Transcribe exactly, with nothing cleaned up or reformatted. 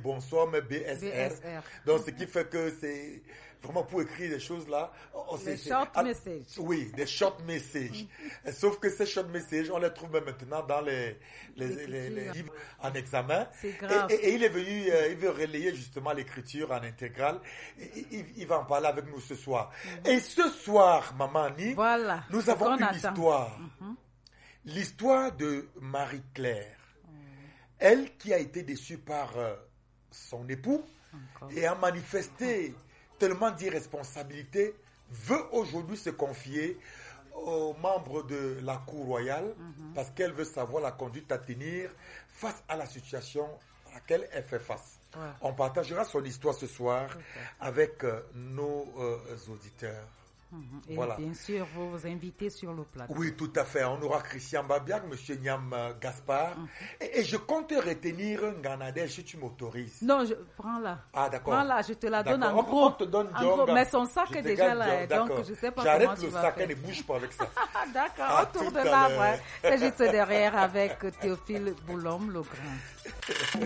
Bonsoir, mais B S R. B S R. Donc, ce qui fait que c'est vraiment pour écrire des choses là. Oh, Des c'est, short c'est, messages. Oui, des short messages. Sauf que ces short messages, on les trouve même maintenant dans les, les, les, les livres en examen. C'est grave. Et, et, et il est venu, euh, il veut relayer justement l'écriture en intégrale. Et, il, il va en parler avec nous ce soir. Mm-hmm. Et ce soir, Maman Annie, voilà, nous avons une attend. histoire. Mm-hmm. L'histoire de Marie-Claire. Mm. Elle qui a été déçue par euh, son époux Encore. Et a manifesté tellement d'irresponsabilité, veut aujourd'hui se confier aux membres de la Cour royale mm-hmm. parce qu'elle veut savoir la conduite à tenir face à la situation à laquelle elle fait face. Ouais. On partagera son histoire ce soir okay. avec euh, nos euh, auditeurs. Mm-hmm. Et voilà. Bien sûr, vous vous invitez sur le plateau. Oui, tout à fait. On aura Christian Babiak, M. Niam Gaspard. Mm-hmm. Et, et je compte retenir un Ganadel si tu m'autorises. Non, je prends là. Ah, d'accord. Prends là, je te la d'accord. donne en gros. On te donne en gros. Mais son sac je est déjà là, John, donc je ne sais pas J'arrête comment tu vas J'arrête faire. le sac et ne bouge pas avec ça. D'accord, ah, autour de l'arbre. C'est juste derrière avec Théophile Boulom, le grand.